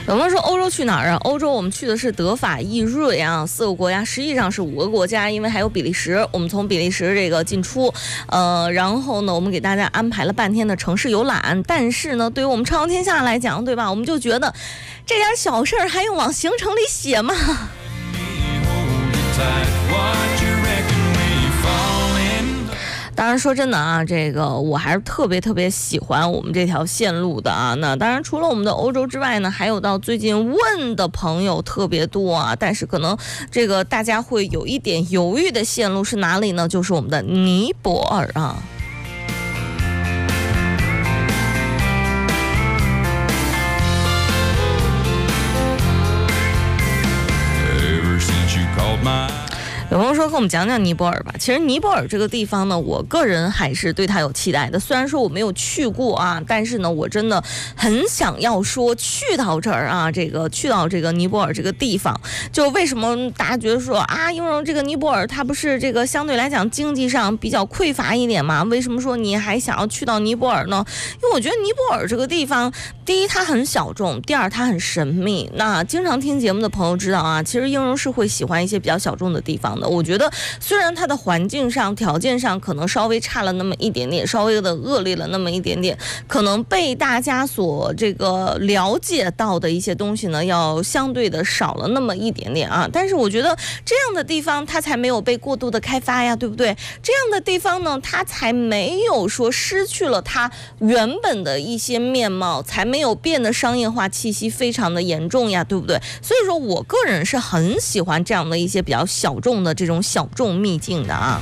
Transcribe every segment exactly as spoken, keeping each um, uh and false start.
有朋友说欧洲去哪儿啊？欧洲我们去的是德法意瑞啊，四个国家，实际上是五个国家，因为还有比利时，我们从比利时这个进出，呃，然后呢，我们给大家安排了半天的城市游览，但是呢，对于我们畅游天下来讲，对吧？我们就觉得这点小事儿还用往行程里写吗？当然说真的啊，这个我还是特别特别喜欢我们这条线路的啊。那当然除了我们的欧洲之外呢，还有到最近问的朋友特别多啊，但是可能这个大家会有一点犹豫的线路是哪里呢？就是我们的尼泊尔啊。有朋友说跟我们讲讲尼泊尔吧。其实尼泊尔这个地方呢，我个人还是对它有期待的。虽然说我没有去过啊，但是呢，我真的很想要说去到这儿啊，这个去到这个尼泊尔这个地方。就为什么大家觉得说啊，因为这个尼泊尔它不是这个相对来讲经济上比较匮乏一点嘛？为什么说你还想要去到尼泊尔呢？因为我觉得尼泊尔这个地方，第一它很小众，第二它很神秘。那经常听节目的朋友知道啊，其实英荣是会喜欢一些比较小众的地方。我觉得虽然它的环境上条件上可能稍微差了那么一点点，稍微的恶劣了那么一点点，可能被大家所这个了解到的一些东西呢要相对的少了那么一点点啊，但是我觉得这样的地方它才没有被过度的开发呀，对不对？这样的地方呢它才没有说失去了它原本的一些面貌，才没有变得商业化气息非常的严重呀，对不对？所以说我个人是很喜欢这样的一些比较小众的这种小众秘境的啊。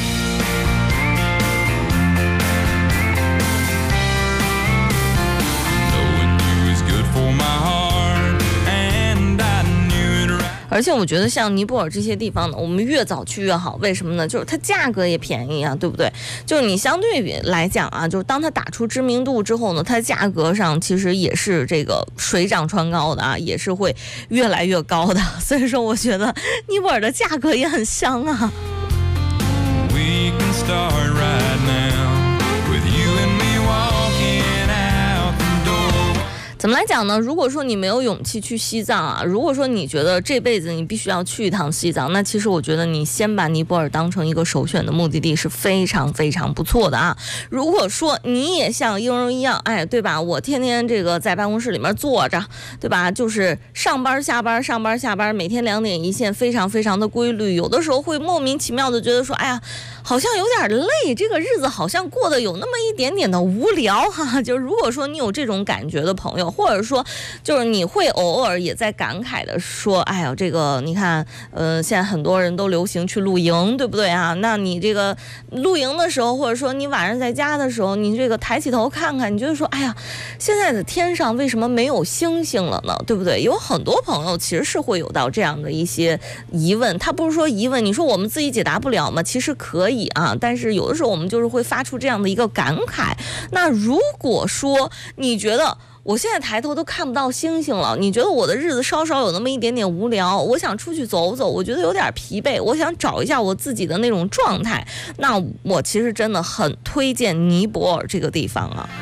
而且我觉得像尼泊尔这些地方呢，我们越早去越好。为什么呢？就是它价格也便宜啊，对不对？就是你相对比来讲啊，就是当它打出知名度之后呢，它价格上其实也是这个水涨船高的啊，也是会越来越高的。所以说，我觉得尼泊尔的价格也很香啊。We can start right now with you and me walking out the door. 怎么来讲呢？如果说你没有勇气去西藏啊，如果说你觉得这辈子你必须要去一趟西藏，那其实我觉得你先把尼泊尔当成一个首选的目的地是非常非常不错的啊。如果说你也像英荣一样，哎，对吧？我天天这个在办公室里面坐着，对吧？就是上班下班上班下班，每天两点一线，非常非常的规律。有的时候会莫名其妙的觉得说，哎呀，好像有点累，这个日子好像过得有那么一点点的无聊哈。就如果说你有这种感觉的朋友，或者说就是你会偶尔也在感慨的说，哎呀，这个你看呃现在很多人都流行去露营，对不对啊？那你这个露营的时候，或者说你晚上在家的时候，你这个抬起头看看，你就说，哎呀，现在的天上为什么没有星星了呢？对不对？有很多朋友其实是会有到这样的一些疑问，他不是说疑问，你说我们自己解答不了吗？其实可以啊，但是有的时候我们就是会发出这样的一个感慨。那如果说你觉得我现在抬头都看不到星星了，你觉得我的日子稍稍有那么一点点无聊，我想出去走走，我觉得有点疲惫，我想找一下我自己的那种状态，那我其实真的很推荐尼泊尔这个地方啊。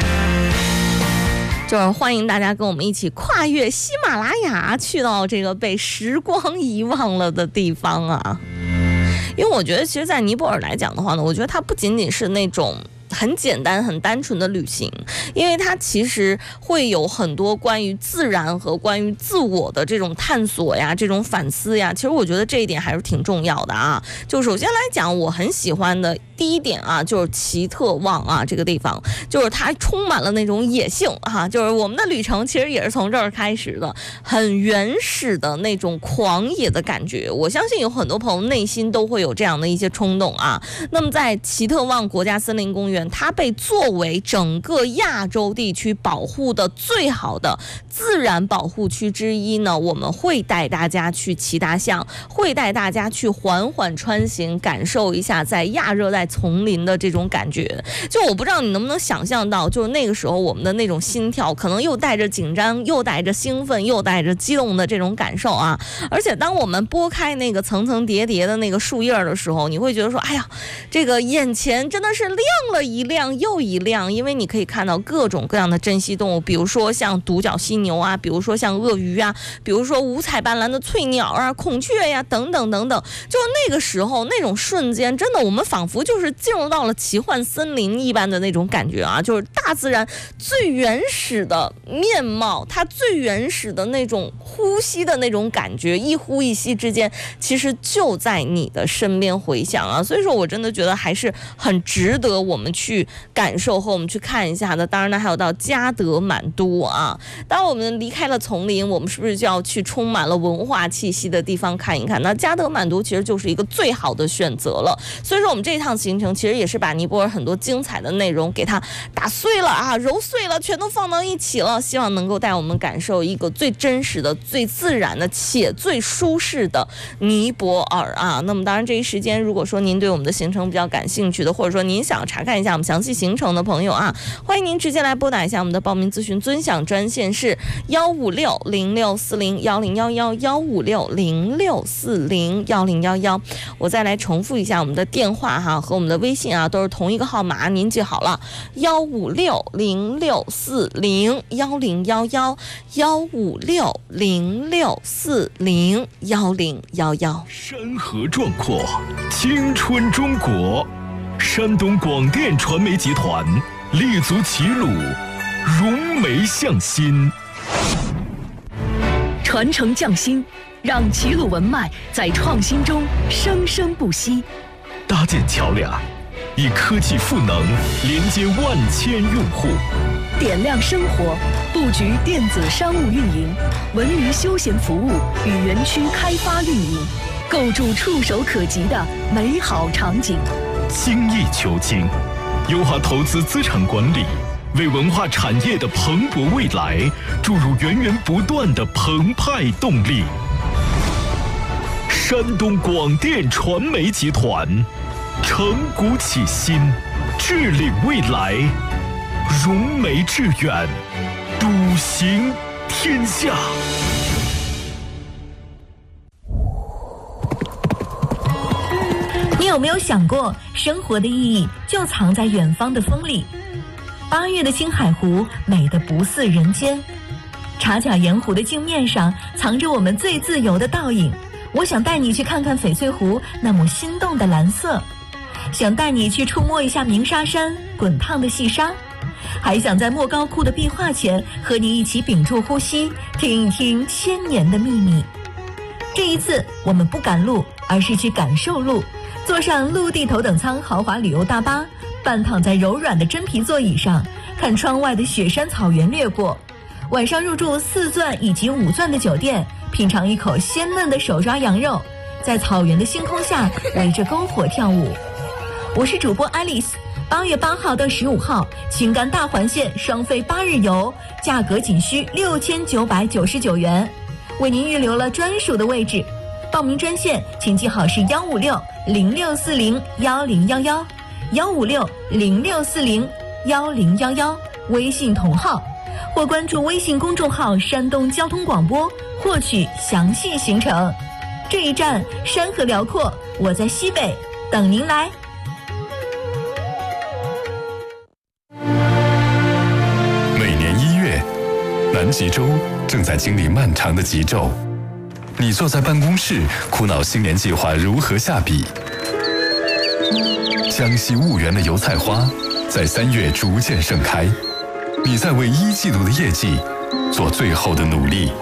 就是欢迎大家跟我们一起跨越喜马拉雅，去到这个被时光遗忘了的地方啊。因为我觉得其实在尼泊尔来讲的话呢，我觉得它不仅仅是那种很简单很单纯的旅行，因为它其实会有很多关于自然和关于自我的这种探索呀，这种反思呀，其实我觉得这一点还是挺重要的啊。就首先来讲，我很喜欢的第一点啊，就是奇特旺啊这个地方，就是它充满了那种野性啊，就是我们的旅程其实也是从这儿开始的，很原始的那种狂野的感觉。我相信有很多朋友内心都会有这样的一些冲动啊。那么在奇特旺国家森林公园，它被作为整个亚洲地区保护的最好的自然保护区之一呢，我们会带大家去骑大象，会带大家去缓缓穿行，感受一下在亚热带丛林的这种感觉。就我不知道你能不能想象到，就是那个时候我们的那种心跳，可能又带着紧张，又带着兴奋，又带着激动的这种感受啊。而且当我们拨开那个层层叠叠的那个树叶的时候，你会觉得说，哎呀，这个眼前真的是亮了一亮又一亮，因为你可以看到各种各样的珍稀动物，比如说像独角犀牛啊，比如说像鳄鱼啊，比如说五彩斑斓的翠鸟啊、孔雀呀、啊、等等等等。就是那个时候那种瞬间，真的我们仿佛就是进入到了奇幻森林一般的那种感觉啊，就是大自然最原始的面貌，它最原始的那种呼吸的那种感觉，一呼一吸之间其实就在你的身边回响啊。所以说我真的觉得还是很值得我们去感受和我们去看一下的。当然呢，还有到加德满都啊，当我们离开了丛林，我们是不是就要去充满了文化气息的地方看一看？那加德满都其实就是一个最好的选择了。所以说我们这一趟行程其实也是把尼泊尔很多精彩的内容给它打碎了啊，揉碎了，全都放到一起了，希望能够带我们感受一个最真实的、最自然的且最舒适的尼泊尔啊。那么当然这一时间，如果说您对我们的行程比较感兴趣的，或者说您想要查看一下我们详细行程的朋友啊，欢迎您直接来拨打一下我们的报名咨询尊享专线是幺五六零六四零幺零幺幺幺五六零六四零幺零幺幺。我再来重复一下我们的电话哈和我们的微信啊，都是同一个号码，您记好了，幺五六零六四零幺零幺幺幺五六零六四零幺零幺幺。 山河壮阔，青春中国，山东广电传媒集团立足齐鲁，融媒向心， 传承匠心，让齐鲁文脉在创新中生生不息。 搭建桥梁，以科技赋能连接万千用户， 点亮生活，布局电子商务运营、文娱休闲服务与园区开发运营，构筑触手可及的美好场景。 精益求精，优化投资资产管理，为文化产业的蓬勃未来注入源源不断的澎湃动力。山东广电传媒集团承股启新，致领未来，融媒致远，笃行天下。 你有没有想过，生活的意义就藏在远方的风里？八月的青海湖美得不似人间，茶甲盐湖的镜面上藏着我们最自由的倒影。我想带你去看看翡翠湖那抹心动的蓝色，想带你去触摸一下鸣沙山滚烫的细沙，还想在莫高窟的壁画前和你一起屏住呼吸，听一听千年的秘密。这一次我们不赶路，而是去感受路，坐上陆地头等舱豪华旅游大巴，半躺在柔软的真皮座椅上，看窗外的雪山草原掠过。晚上入住四钻以及五钻的酒店，品尝一口鲜嫩的手抓羊肉，在草原的星空下围着篝火跳舞。我是主播 Alice， 八月八号到十五号，青甘大环线双飞八日游，价格仅需六千九百九十九元，为您预留了专属的位置。报名专线请记好是幺五六零六四零幺零幺幺，幺五六零六四零幺零幺幺，微信同号，或关注微信公众号山东交通广播获取详细行程。这一站山河辽阔，我在西北等您来。 每年一月，南极洲正在经历漫长的极昼。你坐在办公室，苦恼新年计划如何下笔。江西婺源的油菜花在三月逐渐盛开，你在为一季度的业绩做最后的努力。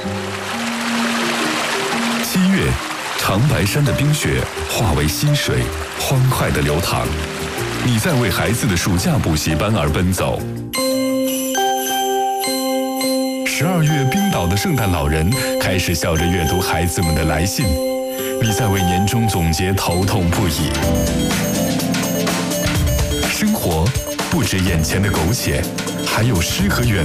七月，长白山的冰雪化为溪水，欢快地流淌，你在为孩子的暑假补习班而奔走。十二月，冰岛的圣诞老人开始笑着阅读孩子们的来信，你在为年终总结头痛不已。生活不止眼前的苟且，还有诗和远